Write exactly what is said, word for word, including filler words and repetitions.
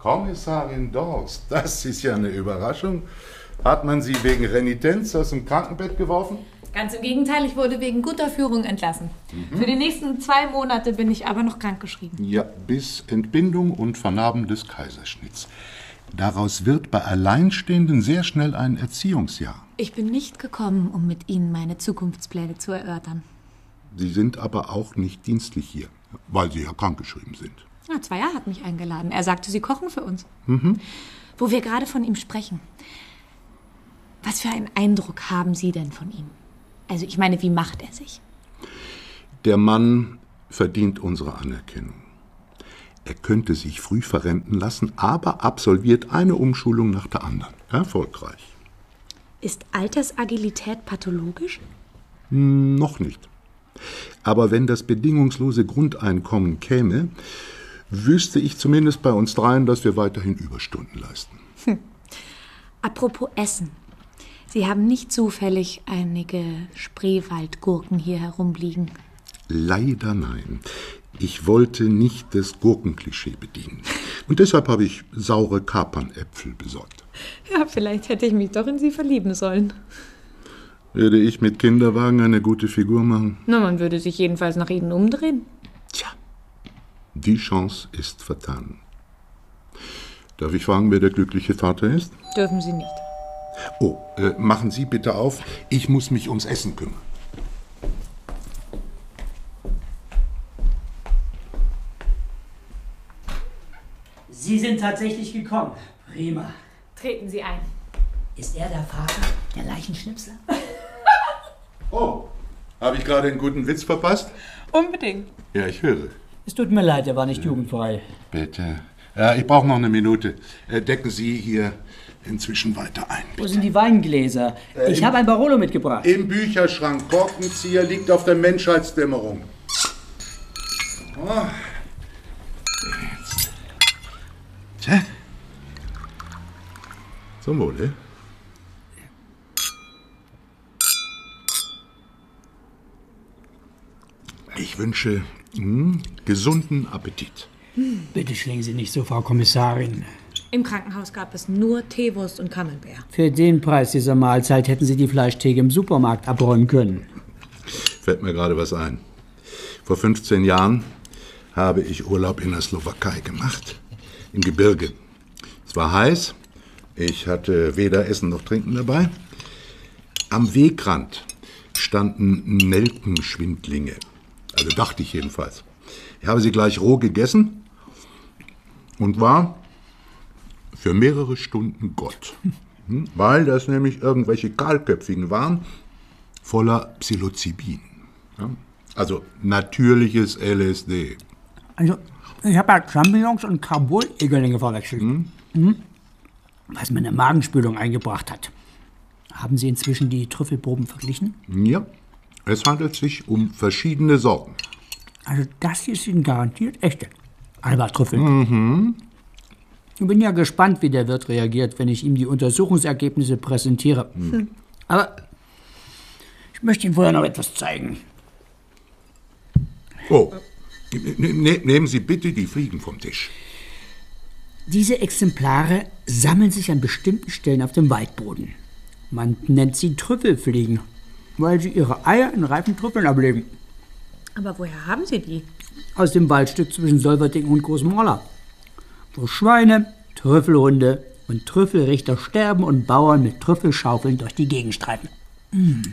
Kommissarin Dorst, das ist ja eine Überraschung. Hat man Sie wegen Renitenz aus dem Krankenbett geworfen? Ganz im Gegenteil, ich wurde wegen guter Führung entlassen. Mhm. Für die nächsten zwei Monate bin ich aber noch krankgeschrieben. Ja, bis Entbindung und Vernarben des Kaiserschnitts. Daraus wird bei Alleinstehenden sehr schnell ein Erziehungsjahr. Ich bin nicht gekommen, um mit Ihnen meine Zukunftspläne zu erörtern. Sie sind aber auch nicht dienstlich hier, weil Sie ja krankgeschrieben sind. Ja, Zweier hat mich eingeladen. Er sagte, Sie kochen für uns. Mhm. Wo wir gerade von ihm sprechen. Was für einen Eindruck haben Sie denn von ihm? Also ich meine, wie macht er sich? Der Mann verdient unsere Anerkennung. Er könnte sich früh verrenten lassen, aber absolviert eine Umschulung nach der anderen. Erfolgreich. Ist Altersagilität pathologisch? Hm, noch nicht. Aber wenn das bedingungslose Grundeinkommen käme, wüsste ich zumindest bei uns dreien, dass wir weiterhin Überstunden leisten. Hm. Apropos Essen. Sie haben nicht zufällig einige Spreewaldgurken hier herumliegen? Leider nein. Ich wollte nicht das Gurkenklischee bedienen. Und deshalb habe ich saure Kapernäpfel besorgt. Ja, vielleicht hätte ich mich doch in Sie verlieben sollen. Würde ich mit Kinderwagen eine gute Figur machen? Na, man würde sich jedenfalls nach Ihnen umdrehen. Tja, die Chance ist vertan. Darf ich fragen, wer der glückliche Vater ist? Dürfen Sie nicht. Oh, äh, machen Sie bitte auf. Ich muss mich ums Essen kümmern. Sie sind tatsächlich gekommen. Prima. Treten Sie ein. Ist er der Vater, der Leichenschnipsler? Oh, habe ich gerade einen guten Witz verpasst? Unbedingt. Ja, ich höre. Es tut mir leid, er war nicht jugendfrei. Bitte. Ja, ich brauche noch eine Minute. Äh, decken Sie hier inzwischen weiter ein. Bitte. Wo sind die Weingläser? Äh, ich habe ein Barolo mitgebracht. Im Bücherschrank. Korkenzieher liegt auf der Menschheitsdämmerung. Oh. Jetzt. Tja. Zum Wohle. Ich wünsche mh, gesunden Appetit. Hm. Bitte schlingen Sie nicht so, Frau Kommissarin. Im Krankenhaus gab es nur Teewurst und Camembert. Für den Preis dieser Mahlzeit hätten Sie die Fleischtheke im Supermarkt abräumen können. Fällt mir gerade was ein. Vor fünfzehn Jahren habe ich Urlaub in der Slowakei gemacht. Im Gebirge. Es war heiß. Ich hatte weder Essen noch Trinken dabei. Am Wegrand standen Nelkenschwindlinge. Also dachte ich jedenfalls. Ich habe sie gleich roh gegessen und war für mehrere Stunden Gott. Weil das nämlich irgendwelche Kahlköpfigen waren, voller Psilocybin. Also natürliches L S D. Also, ich habe ja Champignons und Carbol-Egerlinge verwechselt. Mhm. Mhm. Was mir eine Magenspülung eingebracht hat. Haben Sie inzwischen die Trüffelproben verglichen? Ja, es handelt sich um verschiedene Sorten. Also das hier sind garantiert echte Alba-Trüffel. Mhm. Ich bin ja gespannt, wie der Wirt reagiert, wenn ich ihm die Untersuchungsergebnisse präsentiere. Mhm. Aber ich möchte Ihnen vorher noch etwas zeigen. Oh, ne- nehmen Sie bitte die Fliegen vom Tisch. Diese Exemplare sammeln sich an bestimmten Stellen auf dem Waldboden. Man nennt sie Trüffelfliegen, weil sie ihre Eier in reifen Trüffeln ablegen. Aber woher haben Sie die? Aus dem Waldstück zwischen Solvertingen und Großmolla. Wo Schweine, Trüffelhunde und Trüffelrichter sterben und Bauern mit Trüffelschaufeln durch die Gegend streifen. Mmh.